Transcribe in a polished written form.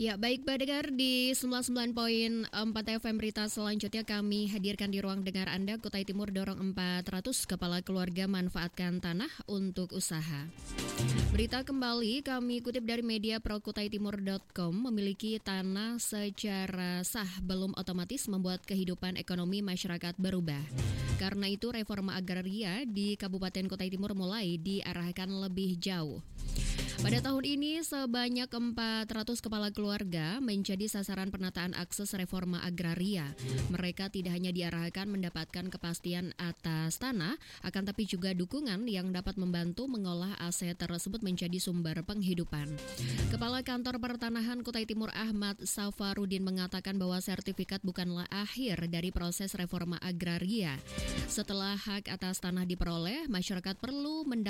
Ya, baik pendengar di 99,4 FM berita selanjutnya kami hadirkan di ruang dengar Anda. Kutai Timur dorong 400 kepala keluarga manfaatkan tanah untuk usaha. Berita kembali kami kutip dari media prokutaitimur.com, memiliki tanah secara sah belum otomatis membuat kehidupan ekonomi masyarakat berubah. Karena itu reforma agraria di Kabupaten Kutai Timur mulai diarahkan lebih jauh. Pada tahun ini, sebanyak 400 kepala keluarga menjadi sasaran penataan akses reforma agraria. Mereka tidak hanya diarahkan mendapatkan kepastian atas tanah, akan tapi juga dukungan yang dapat membantu mengolah aset tersebut menjadi sumber penghidupan. Kepala Kantor Pertanahan Kutai Timur Ahmad Safarudin mengatakan bahwa sertifikat bukanlah akhir dari proses reforma agraria. Setelah hak atas tanah diperoleh, masyarakat perlu mendapatkan